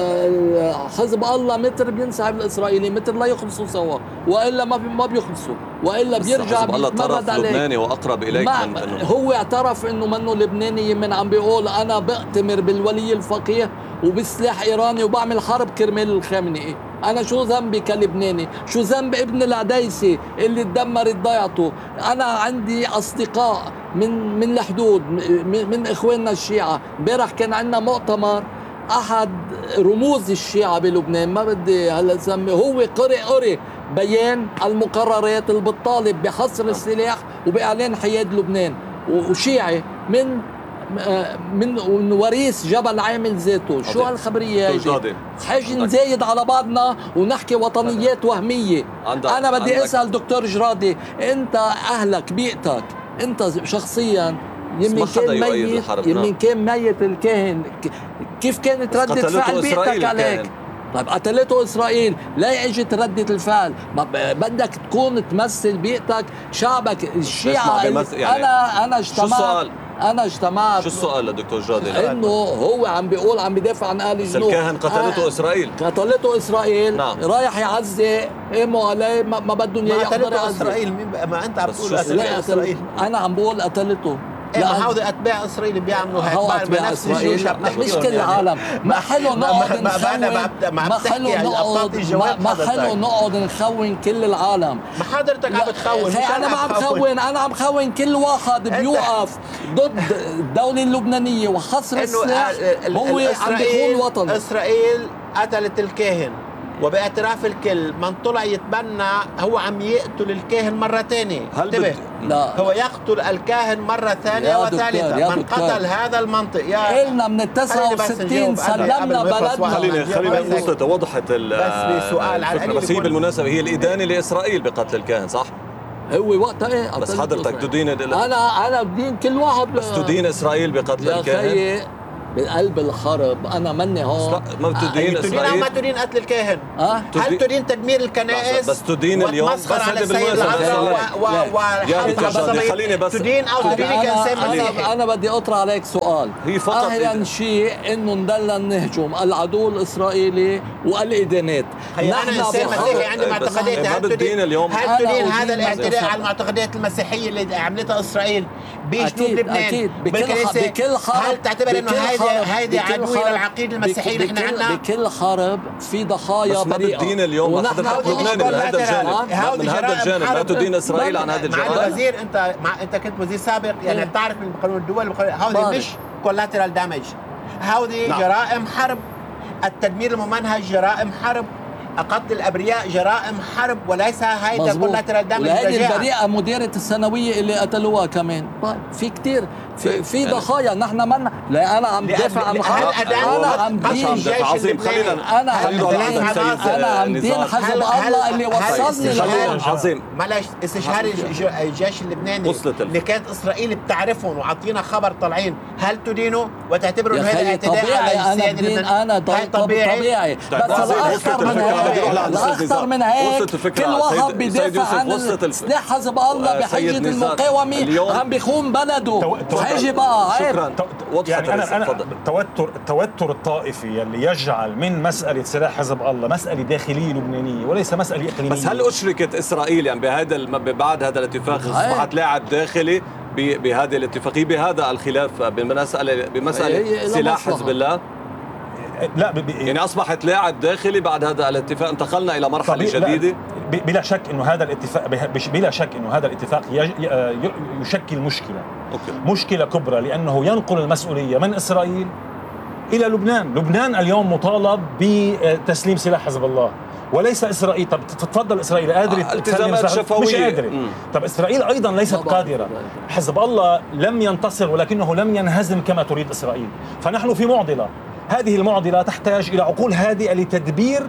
حزب الله متر بينسحب الاسرائيلي متر لا يخلصوا سوا، والا ما ما بيخلصوا، والا بيرجع حزب الله طرف لبناني واقرب اليك من انه هو اعترف انه منه لبناني. من عم بيقول انا بأتمر بالولي الفقيه وبسلاح ايراني وبعمل حرب كرمال الخامنئي. انا شو ذنبي كلبناني؟ شو ذنب ابن العديسي اللي تدمرت ضيعته؟ انا عندي اصدقاء من من الحدود من, من اخواننا الشيعة. امبارح كان عندنا مؤتمر احد رموز الشيعة بلبنان، ما بدي هلا اسميه، هو قرئ قرئ بيان المقررات اللي بتطالب بحصر السلاح وباعلان حياد لبنان، وشيعي من من وريث جبل عامل ذاته. شو هالخبريه هيدي؟ حاجه نزايد على بعضنا ونحكي وطنيات وهميه. انا بدي اسال دكتور جرادي، انت اهلك بيئتك انت شخصيا يمكن كان ميت يمكن كان ميت الكاهن، كيف كانت ردة فعل بيئتك عليك؟ طيب قتلته اسرائيل، لا اجت ردة الفعل؟ بدك تكون تمثل بيئتك شعبك الشيعة. يعني انا انا اجتمعت انا اجتمعت شو السؤال لدكتور جادي؟ انه هو عم بيقول عم بيدافع عن اهل الجنوب. الكاهن قتلته آه اسرائيل قتلته اسرائيل. نعم. رايح يعزي قاموا عليه ما, ما بدهم اياه يحضر اسرائيل. مين ما انت عم تقول قتلته اسرائيل؟ انا عم بقول قتلته. ايه ما هودي اتباع اسرائيل بيعملوا هيك بنفس الشيء. مش كل العالم. ما حلو نقعد نخون ما حلو نقعد ما حلو نقعد نخون كل العالم. ما حضرتك عم بتخون. انا ما عم خون، انا عم خون كل واحد بيوقف ضد الدولة اللبنانية وحصر السلاح هو عم بيخون وطن. اسرائيل قتلت الكاهن وباعتراف الكل من طلع يتبنى هو عم يقتل الكاهن مرة ثانية. انتبه، لا هو يقتل الكاهن مرة ثانية وثالثة. من قتل هذا المنطق يا قلنا من التسعة وستين سلمنا بلدنا. خلينا خلينا النقطة وضحت بس بسؤال على بس هي بالمناسبة هي الإدانة لإسرائيل بقتل الكاهن صح؟ هو وقتها ايه بس حضرتك تدين انا انا بدين كل واحد بس تدين اسرائيل بقتل الكاهن يا خيي بقلب الحرب انا مني هون ما بتدين اسرائيل ما تدين قتل الكاهن أه؟ هل تدين تدمير الكنائس بس تدين اليوم بس على السيد العذراء خليني بس تدين او تدين كانسان انا, أنا بدي اطرح عليك سؤال هي فقط اهلا شيء انه ندلل نهجم العدو الاسرائيلي والادانات انا انسان مسيحي عندي معتقدات هل تدين اليوم هل تدين هذا الاعتداء على المعتقدات المسيحيه اللي عملتها اسرائيل بجنوب لبنان بالكنيسه بكل حرب هل تعتبر انه هيدي هيدي عدوية للعقيده المسيحيه اللي احنا عندنا بكل حرب في ضحايا بريئه بس ما بتدين اليوم حضرتك لبناني من هذا الجانب من هذا الجانب لا تدين اسرائيل عن هذا الجانب مع الوزير انت مع انت كنت وزير سابق يعني بتعرف من قانون الدول هودي مش كولاترال دامج هودي نعم. جرائم حرب التدمير الممنهج جرائم حرب قتل الابرياء جرائم حرب وليس هيدا كولاترال دامج وهذه البريئه مديره الثانويه اللي قتلوها كمان في كثير في في ضحايا نحن من لا انا عم بدافع عن انا عم بدين عظيم خلينا انا عم انا عم بدين حزب الله اللي وصلني لهون عظيم معلش استشهاد الجيش اللبناني اللي كانت اسرائيل بتعرفهم وعطينا خبر طالعين هل تدينوا وتعتبروا انه هذا اعتداء على السياده اللبنانيه؟ انا طبيعي بس الاخطر من هيك الاخطر من هيك كل واحد بيدافع عن سلاح حزب الله بحجه المقاومه عم بيخون بلده هيجي بقى شكرا يعني انا انا التوتر التوتر الطائفي اللي يجعل من مساله سلاح حزب الله مساله داخليه لبنانيه وليس مساله اقليميه. بس هل اشركت اسرائيل يعني بهذا بعد هذا الاتفاق اصبحت لاعب داخلي بهذه الاتفاقيه بهذا الخلاف بمساله بمساله سلاح حزب الله؟ لا ب... يعني اصبحت لاعب داخلي بعد هذا الاتفاق انتقلنا الى مرحله جديده. بلا شك انه هذا الاتفاق بلا شك انه هذا الاتفاق يشكل مشكله أوكي. مشكله كبرى لانه ينقل المسؤوليه من اسرائيل الى لبنان. لبنان اليوم مطالب بتسليم سلاح حزب الله وليس اسرائيل. طب تتفضل اسرائيل قادره آه التزامات شفويه مش قادره. طب اسرائيل ايضا ليست قادره. حزب الله لم ينتصر ولكنه لم ينهزم كما تريد اسرائيل. فنحن في معضله، هذه المعضله تحتاج الى عقول هادئه لتدبير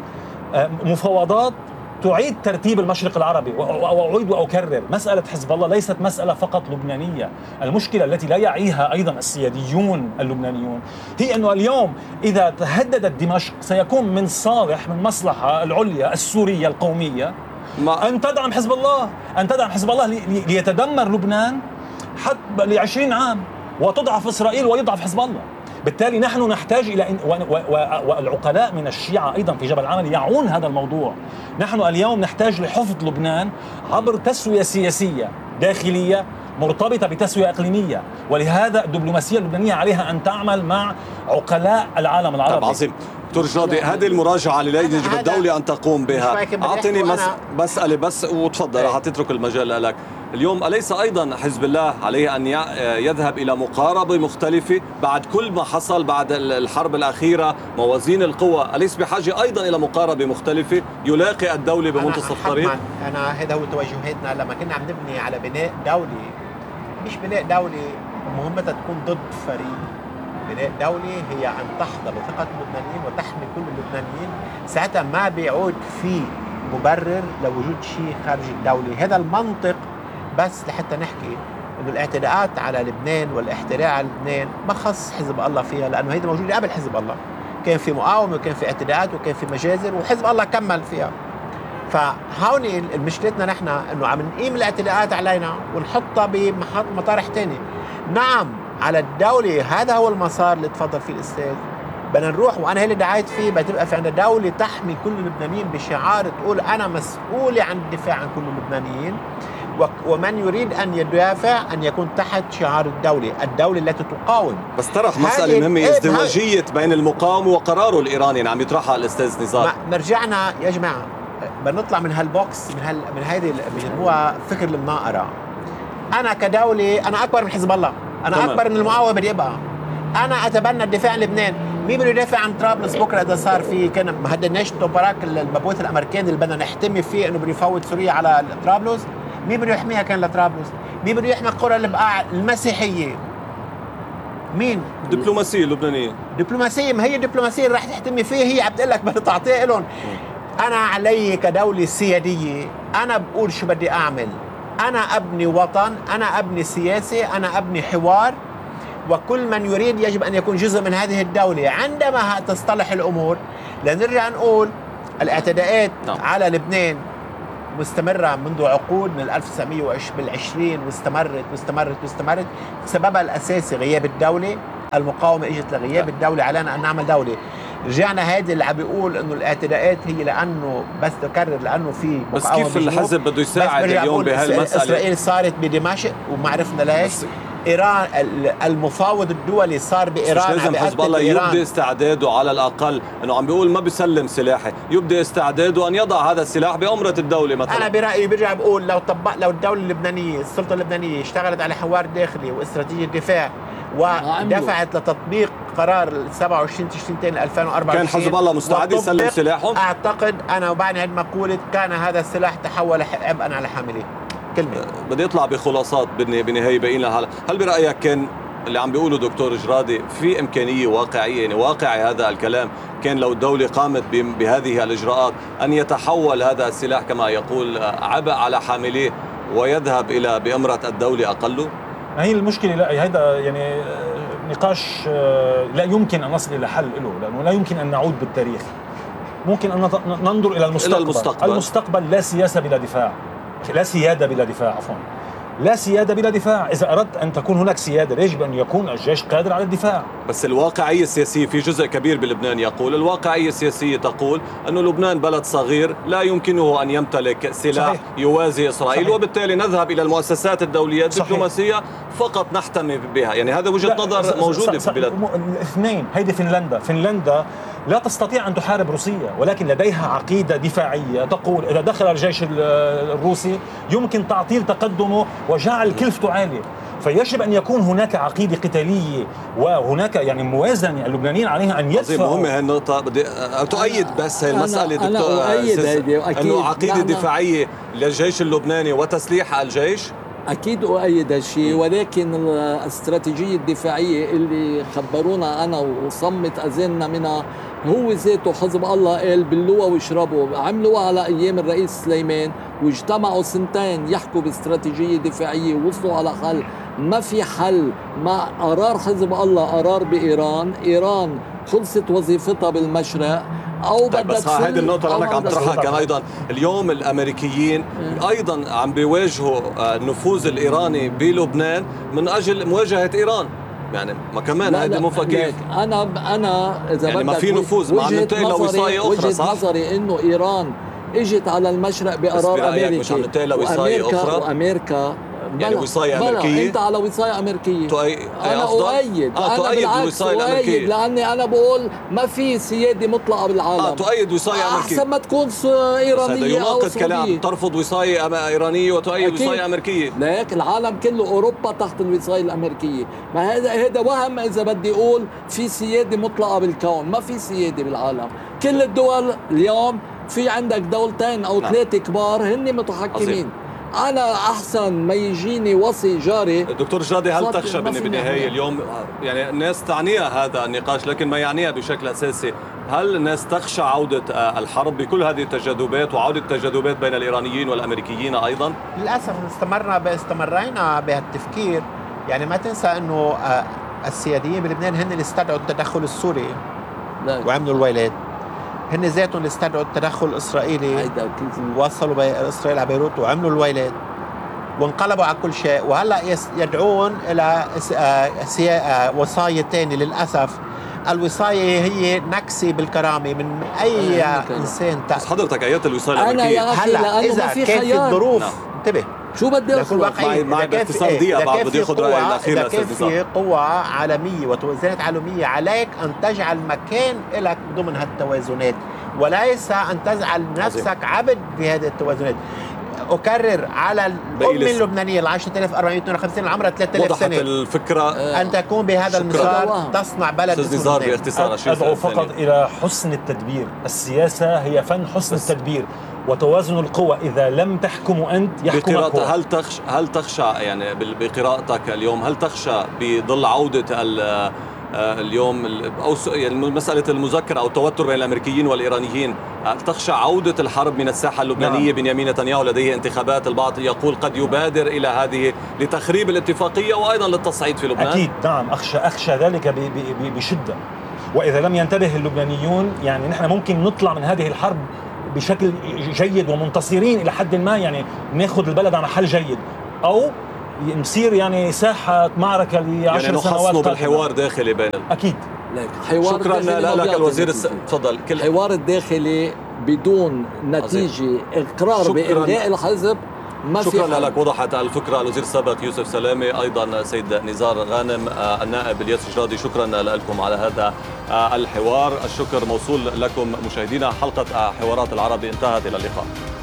مفاوضات تعيد ترتيب المشرق العربي. وأعيد وأكرر مسألة حزب الله ليست مسألة فقط لبنانية. المشكلة التي لا يعيها أيضا السياديون اللبنانيون هي أنه اليوم إذا تهددت دمشق سيكون من صالح من مصلحة العليا السورية القومية ما أن تدعم حزب الله أن تدعم حزب الله ليتدمر لبنان حتى لعشرين عام وتضعف إسرائيل ويضعف حزب الله. بالتالي نحن نحتاج إلى إن والعقلاء من الشيعة أيضا في جبل عمل يعون هذا الموضوع. نحن اليوم نحتاج لحفظ لبنان عبر تسوية سياسية داخلية مرتبطة بتسوية إقليمية، ولهذا الدبلوماسية اللبنانية عليها أن تعمل مع عقلاء العالم العربي. طب عظيم. دكتور جنادي هذه المراجعة اللي يجب الدولة أن تقوم بها. أعطيني مس... مسألة بس وتفضل راح تترك المجال لك. اليوم أليس أيضا حزب الله عليه أن يذهب إلى مقاربة مختلفة بعد كل ما حصل بعد الحرب الأخيرة موازين القوى؟ أليس بحاجة أيضا إلى مقاربة مختلفة يلاقي الدولة بمنتصف الطريق؟ أنا هذا هو توجهاتنا لما كنا عم نبني على بناء دولي، مش بناء دولي مهمتها تكون ضد فريق. بناء دولي هي أن تحظى بثقة اللبنانيين وتحمي كل اللبنانيين، ساعتها ما بيعود في مبرر لوجود شيء خارج الدولة. هذا المنطق بس لحتى نحكي انه الاعتداءات على لبنان والاحتلال على لبنان ما خص حزب الله فيها، لانه هيدي موجوده قبل حزب الله. كان في مقاومه وكان في اعتداءات وكان في مجازر وحزب الله كمل فيها. فهون مشكلتنا نحن انه عم نقيم الاعتداءات علينا ونحطها بمحط مطارح ثانيه. نعم على الدوله، هذا هو المسار اللي تفضل فيه الاستاذ، بدنا نروح وانا هي اللي دعيت فيه، بتبقى في عندنا دوله تحمي كل اللبنانيين بشعار تقول انا مسؤوله عن الدفاع عن كل اللبنانيين، ومن يريد أن يدافع أن يكون تحت شعار الدولة، الدولة التي تقاوم. بس طرح مسألة مهمة، ازدواجية بين المقاومة وقراره الإيراني عم يطرحها الأستاذ نزار. نرجعنا يا جماعة بنطلع من هالبوكس من هال من هذه هو فكر المناقرة. أنا كدولة أنا أكبر من حزب الله، أنا تمام. أكبر من المقاومة بدي أبقى. أنا أتبنى الدفاع عن لبنان. مين بده يدافع عن طرابلس بكره اذا صار في كان ما هددناش توبراك المبعوث الامريكاني اللي بدنا نحتمي فيه انه بده يفوت سوريا على طرابلس؟ مين بده يحميها كان لطرابلس؟ مين بده يحمي القرى البقاع المسيحيه؟ مين؟ الدبلوماسيه اللبنانيه. دبلوماسيه، ما هي الدبلوماسيه اللي رح تحتمي فيه، هي عم تقول لك بدها تعطيها لهم. انا علي كدوله سياديه انا بقول شو بدي اعمل. أنا أبني وطن، أنا أبني سياسة، أنا أبني حوار، وكل من يريد يجب أن يكون جزء من هذه الدولة. عندما تصطلح الأمور لنرجع نقول الاعتداءات نعم. على لبنان مستمرة منذ عقود، من ألف وتسعمية وعشرين واستمرت واستمرت واستمرت. سببها الأساسي غياب الدولة. المقاومة اجت لغياب الدولة، علينا أن نعمل دولة. رجعنا هذا اللي عم بيقول انه الاعتداءات هي لانه بس تكرر لانه في بس كيف الحزب بده يساعد اليوم بهالمسألة؟ اسرائيل صارت بدمشق وما عرفنا ليش. ايران المفاوض الدولي صار بايران. مش لازم حزب الله يبدي استعداده على الاقل انه عم بيقول ما بيسلم سلاحي، يبدي استعداده ان يضع هذا السلاح بأمرة الدولة مثلا. انا برايي برجع بقول لو طبق لو الدولة اللبنانية السلطة اللبنانية اشتغلت على حوار داخلي واستراتيجية دفاع ودفعت لتطبيق قرار سبعة وعشرين تشرين الثاني ألفين وأربعة وعشرين، كان حزب الله مستعد يسلم سلاحهم؟ اعتقد انا وبعني هذه المقولة كان هذا السلاح تحول عبئا على حامليه. كلمة بدي اطلع بخلاصات بنهاية بقينا هلا. هل برأيك كان اللي عم بيقوله دكتور جرادي في إمكانية واقعية، يعني واقعي هذا الكلام، كان لو الدولة قامت بهذه الإجراءات أن يتحول هذا السلاح كما يقول عبء على حامليه ويذهب إلى بأمرة الدولة أقله؟ هي المشكلة. لا هذا يعني نقاش لا يمكن أن نصل إلى حل له، لأنه لا يمكن أن نعود بالتاريخ. ممكن أن ننظر إلى المستقبل. إلى المستقبل. المستقبل لا سياسة بلا دفاع، لا سيادة بلا دفاع، عفوا لا سيادة بلا دفاع. إذا أردت أن تكون هناك سيادة يجب أن يكون الجيش قادر على الدفاع. بس الواقعية السياسية في جزء كبير بلبنان يقول، الواقعية السياسية تقول أن لبنان بلد صغير لا يمكنه أن يمتلك سلاح صحيح. يوازي إسرائيل، صحيح. وبالتالي نذهب إلى المؤسسات الدولية الدبلوماسية فقط نحتمي بها. يعني هذا وجهة نظر موجودة في البلاد. الاثنين. هيدي فنلندا فنلندا لا تستطيع أن تحارب روسيا، ولكن لديها عقيدة دفاعية تقول إذا دخل الجيش الروسي يمكن تعطيل تقدمه وجعل كلفته عالية. فيجب أن يكون هناك عقيدة قتالية وهناك يعني موازنة اللبنانيين عليها أن يدفعوا. مهمة هالنقطة. بدي تؤيد بس هاي المسألة دكتور أنه عقيدة دفاعية للجيش اللبناني وتسليح الجيش. أكيد أؤيد هالشيء، ولكن الاستراتيجية الدفاعية اللي خبرونا أنا وصمت أذاننا منها هو ذاته حزب الله قال بلوها واشربوا. عملوها على أيام الرئيس سليمان واجتمعوا سنتين يحكوا باستراتيجية دفاعية ووصلوا على حل. ما في حل مع قرار حزب الله، قرار بإيران. إيران خلصت وظيفتها بالمشرق أو طيب بس هذه النقطة أنك عم تطرحها كان أيضا اليوم الأمريكيين أيضا عم بيواجهوا النفوذ الإيراني بلبنان من أجل مواجهة إيران. يعني ما كمان هذه مفاجأة. أنا أنا إذا يعني ما في نفوذ، ما عم ننتقل لوصاية أخرى صح؟ وجهة نظري إنه إيران اجت على المشرق بقرار أمريكي، مش عم ننتقل لوصاية أخرى. وأمريكا يعني وصاية أمريكية. أنت على وصاية أمريكية. تؤي... أنا أؤيد. آه أنا تؤيد الوصاية الأمريكية، لأني أنا بقول ما في سيادة مطلقة بالعالم. آه تؤيد وصاية أمريكية أحسن ما تكون إيرانية أو سعودية. كلام ترفض وصاية إيرانية وتؤيد وصاية أمريكية. لكن العالم كله أوروبا تحت الوصاية الأمريكية. ما هذا هذا وهم إذا بدي أقول في سيادة مطلقة بالكون. ما في سيادة بالعالم. كل الدول اليوم في عندك دولتين أو ثلاثة كبار هن متحكمين. أنا أحسن ما يجيني وصي جاري. دكتور جرادي، هل تخشى بالنهاية اليوم يعني الناس تعنيها هذا النقاش لكن ما يعنيها بشكل أساسي، هل الناس تخشى عودة الحرب بكل هذه التجاذبات وعودة التجاذبات بين الإيرانيين والأمريكيين أيضا؟ للأسف استمرنا استمرينا بهالتفكير. يعني ما تنسى أنه السياديين بلبنان هن اللي استدعوا التدخل السوري وعملوا الويلات، هن ذاتهم اللي استدعوا التدخل الإسرائيلي ووصلوا إسرائيل على بيروت وعملوا الويلات وانقلبوا على كل شيء. وهلأ يدعون إلى وصاية تانية. للأسف الوصاية هي نكسي بالكرامة من أي إنسان. بس حضرتك آيات الوصاية الأمريكية هلأ إذا كانت الظروف انتبه شو بدي أقول معي باختصار دقيقة بعد بدي أخذ رأيي الأخير. إذا كان في قوة عالمية وتوازنات عالمية عليك أن تجعل مكان لك ضمن هالتوازنات وليس أن تجعل نفسك عبد بهذه التوازنات. أكرر على الأم اللبنانية ال عشرة آلاف وأربعمائة واثنين وخمسين العمر ثلاثة آلاف سنة الفكرة أن تكون بهذا المسار تصنع بلد اسمه باختصار. أدعو فقط إلى حسن التدبير. السياسة هي فن حسن التدبير وتوازن القوى. إذا لم تحكم أنت يحكمك هو. هل تخشى هل تخشى يعني بقراءتك اليوم هل تخشى بظل عودة اليوم أو مسألة المذكرة أو التوتر بين الأمريكيين والإيرانيين، تخشى عودة الحرب من الساحة اللبنانية؟ نعم. بنيامين نتنياهو لديه انتخابات، البعض يقول قد يبادر إلى هذه لتخريب الاتفاقية وأيضا للتصعيد في لبنان. أكيد نعم، أخشى أخشى ذلك بشدة، وإذا لم ينتبه اللبنانيون يعني نحن ممكن نطلع من هذه الحرب بشكل جيد ومنتصرين إلى حد ما، يعني ناخذ البلد على حل جيد، أو نصير يعني ساحة معركة لعشر يعني سنوات نحصنه بالحوار داخلي بين أكيد. شكرا لك الوزير الس... تفضل. كل الحوار الداخلي بدون نتيجة إقرار بإلغاء الحزب ما شكرا لك. وضحت الفكرة الوزير السابق يوسف سلامة، أيضا سيد نزار غانم النائب الياس جرادي، شكرا لكم على هذا الحوار. الشكر موصول لكم مشاهدينا، حلقة حوارات العربي انتهت، إلى اللقاء.